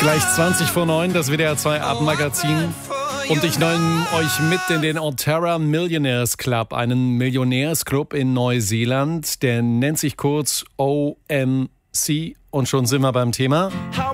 Gleich 20 vor 9, das WDR 2 Abendmagazin. Und ich nehme euch mit in den Oterra Millionaires Club, einen Millionärsclub in Neuseeland. Der nennt sich kurz OMC. Und schon sind wir beim Thema.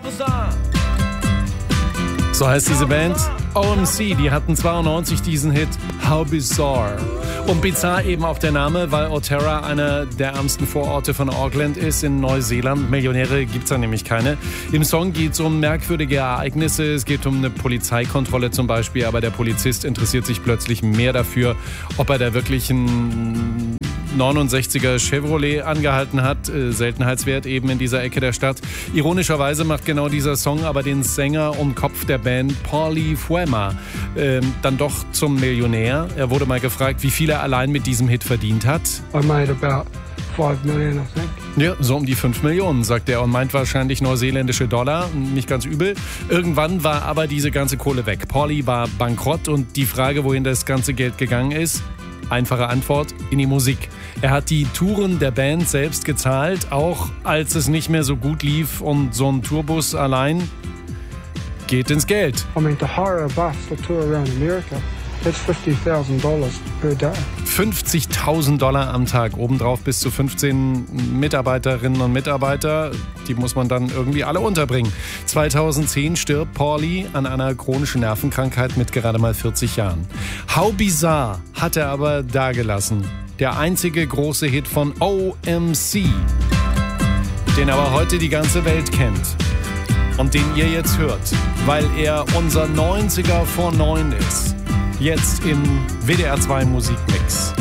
So heißt diese Band. OMC, die hatten 92 diesen Hit How Bizarre. Und bizarr eben auch der Name, weil Oterra einer der ärmsten Vororte von Auckland ist in Neuseeland. Millionäre gibt's da nämlich keine. Im Song geht's um merkwürdige Ereignisse. Es geht um eine Polizeikontrolle zum Beispiel, aber der Polizist interessiert sich plötzlich mehr dafür, ob er da wirklich einen 69er Chevrolet angehalten hat. Seltenheitswert eben in dieser Ecke der Stadt. Ironischerweise macht genau dieser Song aber den Sänger und Kopf der Band Paulie Fuema dann doch zum Millionär. Er wurde mal gefragt, wie viel er allein mit diesem Hit verdient hat. I made about 5 million, I think. Ja, so um die 5 Millionen, sagt er und meint wahrscheinlich neuseeländische Dollar. Nicht ganz übel. Irgendwann war aber diese ganze Kohle weg. Paulie war bankrott und die Frage, wohin das ganze Geld gegangen ist, einfache Antwort, in die Musik. Er hat die Touren der Band selbst gezahlt, auch als es nicht mehr so gut lief und so ein Tourbus allein geht ins Geld. I mean, to hire a bus to tour around America, that's $50,000 per day. $50.000 am Tag, obendrauf bis zu 15 Mitarbeiterinnen und Mitarbeiter. Die muss man dann irgendwie alle unterbringen. 2010 stirbt Paulie an einer chronischen Nervenkrankheit mit gerade mal 40 Jahren. How Bizarre hat er aber dagelassen. Der einzige große Hit von OMC, den aber heute die ganze Welt kennt. Und den ihr jetzt hört, weil er unser 90er vor 9 ist. Jetzt im WDR 2 Musikmix.